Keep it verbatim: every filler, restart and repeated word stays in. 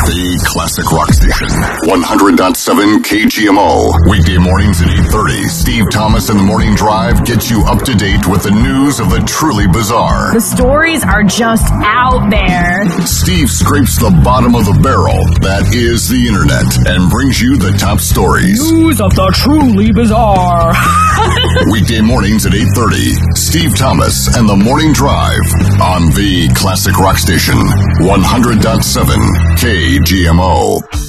The Classic Rock Station, one hundred point seven K G M O. Weekday mornings at eight thirty. Steve Thomas and the Morning Drive gets you up to date with the news of the truly bizarre. The stories are just out there. Steve scrapes the bottom of the barrel, that is the internet, and brings you the top stories. News of the truly bizarre. Weekday mornings at eight thirty. Steve Thomas and the Morning Drive on the Classic Rock Station, one hundred point seven K G M O.